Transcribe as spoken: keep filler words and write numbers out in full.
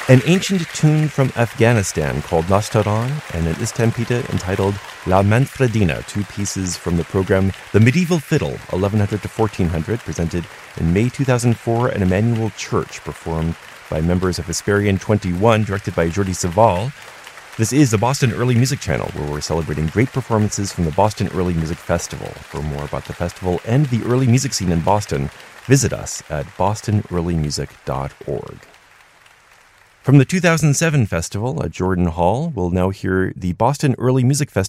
An ancient tune from Afghanistan called Nastaran, and an Istampita entitled La Manfredina, two pieces from the program The Medieval Fiddle, eleven hundred to fourteen hundred, presented in May two thousand four at Emmanuel Church, performed by members of Hesperian twenty-one, directed by Jordi Savall. This is the Boston Early Music Channel, where we're celebrating great performances from the Boston Early Music Festival. For more about the festival and the early music scene in Boston, visit us at boston early music dot org. From the two thousand seven festival at Jordan Hall, we'll now hear the Boston Early Music Festival